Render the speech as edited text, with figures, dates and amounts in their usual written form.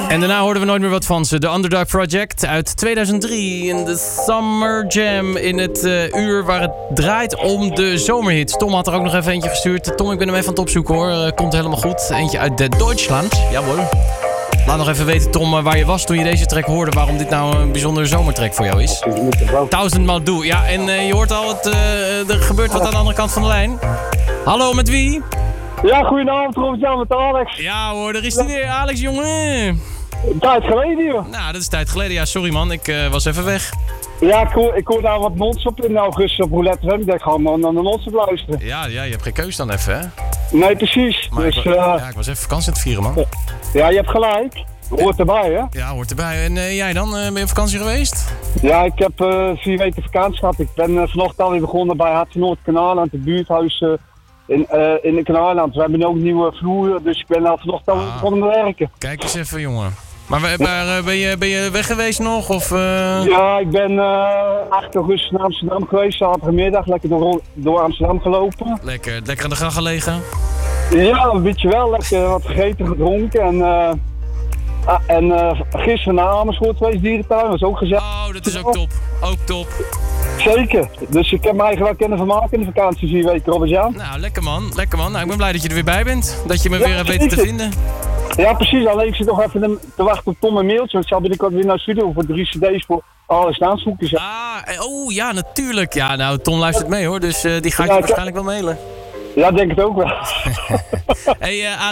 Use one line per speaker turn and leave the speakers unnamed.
En daarna hoorden we nooit meer wat van ze. The Underdog Project uit 2003 in de Summer Jam. In het uur waar het draait om de zomerhits. Tom had er ook nog even eentje gestuurd. Tom, ik ben hem even aan het opzoeken hoor. Komt helemaal goed. Eentje uit Duitsland. Jawel. Laat nog even weten, Tom, waar je was toen je deze track hoorde. Waarom dit nou een bijzondere zomertrack voor jou is. 1000 Mal Doe. Ja, en je hoort al, er gebeurt wat aan de andere kant van de lijn. Hallo, met wie?
Ja, goedenavond Robert-Jan, met Alex.
Ja hoor, daar is hij weer. Alex, jongen.
Tijd geleden, joh.
Nou, dat is tijd geleden. Ja, sorry man, ik was even weg.
Ja, ik hoor daar wat non-stop in augustus op Roulette FM. Ik denk, ga maar naar de non-stop luisteren.
Ja, je hebt geen keus dan even, hè?
Nee, precies.
Maar
dus,
ik was even vakantie aan het vieren, man.
Ja, je hebt gelijk. Hoort erbij, hè?
Ja, hoort erbij. En jij dan? Ben je op vakantie geweest?
Ja, ik heb 4 weken vakantie gehad. Ik ben vanochtend alweer begonnen bij Hartje-Noord Kanaaland, het buurthuis in de Kanaaland. We hebben ook een nieuwe vloer, dus ik ben al vanochtend alweer begonnen met werken.
Kijk eens even, jongen. Maar ben je weg geweest nog? Of,
Ja, ik ben 8 augustus naar Amsterdam geweest, zaterdagmiddag. Lekker door Amsterdam gelopen.
Lekker aan de gang gelegen?
Ja, een beetje wel. Lekker wat gegeten, gedronken. En gisteren naar Amersfoort geweest, dierentuin, was ook gezellig.
Oh, dat is ook top. Ook top.
Zeker. Dus ik heb me eigenlijk wel kunnen vermaken in de vakantie 4 weken, Robert-Jan.
Nou, lekker man. Lekker man. Nou, ik ben blij dat je er weer bij bent. Dat je me weer weet te vinden.
Ja, precies. Alleen ik zit nog even te wachten op Tom een mailtje. Want ik zal binnenkort weer naar de studio voor 3 cd's voor alle staanshoekjes.
Oh ja, natuurlijk. Ja, nou, Tom luistert mee hoor. Dus die gaat je waarschijnlijk wel mailen.
Ja, denk het ook wel.
Hey,